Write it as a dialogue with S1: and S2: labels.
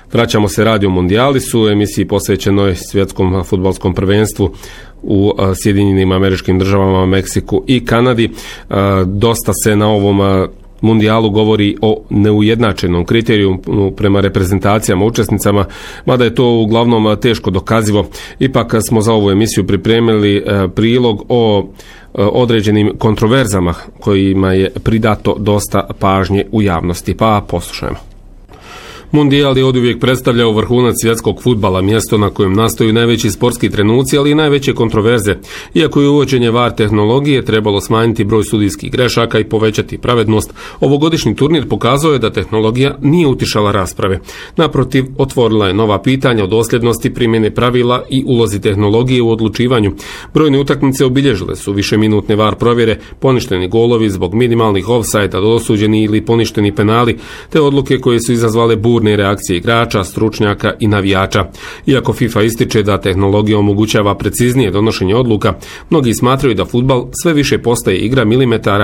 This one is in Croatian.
S1: Vraćamo se Radio Mundialisu, emisiji posvećenoj svjetskom fudbalskom prvenstvu u Sjedinjenim Američkim Državama, Meksiku i Kanadi. Dosta se na ovom mundijalu govori o neujednačenom kriteriju prema reprezentacijama, učesnicama, mada je to uglavnom teško dokazivo. Ipak smo za ovu emisiju pripremili prilog o određenim kontroverzama kojima je pridato dosta pažnje u javnosti. Pa poslušajmo. Mundijal je oduvijek predstavljao vrhunac svjetskog fudbala, mjesto na kojem nastaju najveći sportski trenuci, ali i najveće kontroverze. Iako je uvođenje VAR tehnologije trebalo smanjiti broj sudijskih grešaka i povećati pravednost, ovogodišnji turnir pokazao je da tehnologija nije utišala rasprave. Naprotiv, otvorila je nova pitanja o dosljednosti primjene pravila i ulozi tehnologije u odlučivanju. Brojne utakmice obilježile su višeminutne VAR provjere, poništeni golovi zbog minimalnih ofsajda, dosuđeni ili poništeni penali, te odluke koje su izazvale burne reakcije igrača, stručnjaka i navijača. Iako FIFA ističe da tehnologija omogućava preciznije donošenje odluka, mnogi smatraju da fudbal sve više postaje igra milimetara